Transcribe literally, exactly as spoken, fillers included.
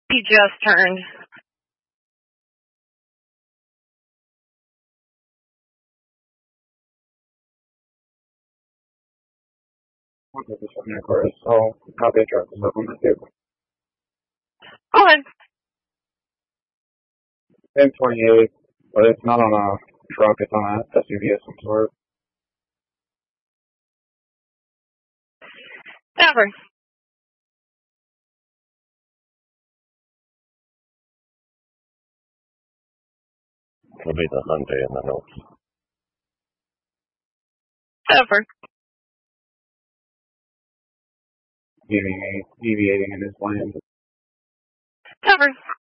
He just turned. Okay, this one, of course. So, how they drop this up on the table. Go ahead. ten twenty-eight, but it's not on a truck, it's on a S U V of some sort. Never. It'll be the Hyundai in the notes. Never. Deviating, deviating in his lane. Never.